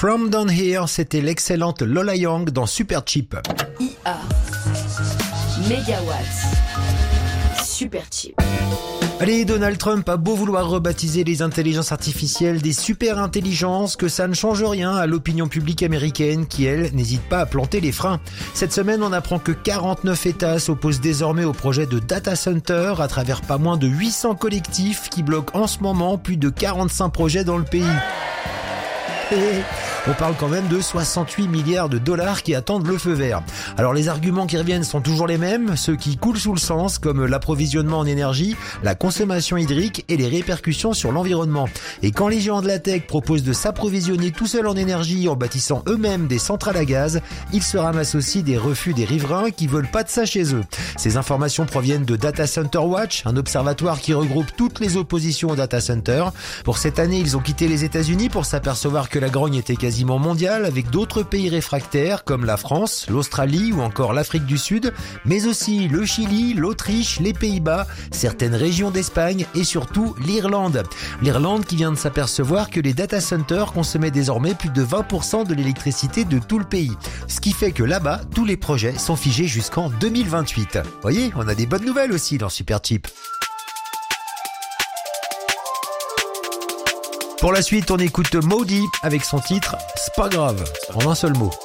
From Down Here, c'était l'excellente Lola Young dans Super Cheap. IA. Mégawatts. Super Cheap. Allez, Donald Trump a beau vouloir rebaptiser les intelligences artificielles des super intelligences, que ça ne change rien à l'opinion publique américaine qui, elle, n'hésite pas à planter les freins. Cette semaine, on apprend que 49 États s'opposent désormais au projet de data center à travers pas moins de 800 collectifs qui bloquent en ce moment plus de 45 projets dans le pays. On parle quand même de 68 milliards de dollars qui attendent le feu vert. Alors les arguments qui reviennent sont toujours les mêmes, ceux qui coulent sous le sens, comme l'approvisionnement en énergie, la consommation hydrique et les répercussions sur l'environnement. Et quand les géants de la tech proposent de s'approvisionner tout seuls en énergie en bâtissant eux-mêmes des centrales à gaz, ils se ramassent aussi des refus des riverains qui veulent pas de ça chez eux. Ces informations proviennent de Data Center Watch, un observatoire qui regroupe toutes les oppositions au data center. Pour cette année, ils ont quitté les États-Unis pour s'apercevoir que la grogne était quasiment mondiale, avec d'autres pays réfractaires comme la France, l'Australie ou encore l'Afrique du Sud, mais aussi le Chili, l'Autriche, les Pays-Bas, certaines régions d'Espagne et surtout l'Irlande. L'Irlande qui vient de s'apercevoir que les data centers consommaient désormais plus de 20% de l'électricité de tout le pays. Ce qui fait que là-bas, tous les projets sont figés jusqu'en 2028. Voyez, on a des bonnes nouvelles aussi dans Super Cheap. Pour la suite, on écoute Maudie avec son titre « C'est pas grave » en un seul mot.